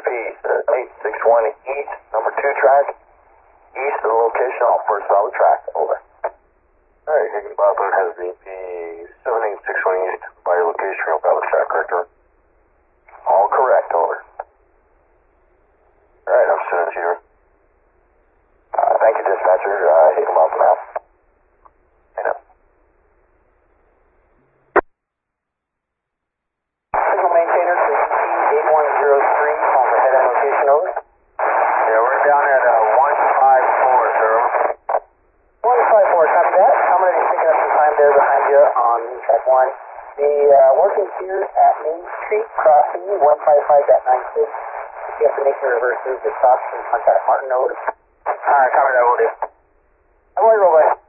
WP, 8620 East, number 2 track, east of the location on first solid track. Over. Alright, Higginbotham has VP 78620 East by your location on solid track, correct? All correct. Over. Alright, I'm sending it to you. Thank you, dispatcher. Higginbotham now. Signal maintainer, 8103 on the head end location. Over. Yeah, we're down at 154, sir. 154, copy that. I'm going to be picking up some time there behind you on track 1. The working here at Main Street, crossing 155.96. You have to make your reverses. The stops and contact Martin. Over. Alright, copy that, will do. I'm going to roll by.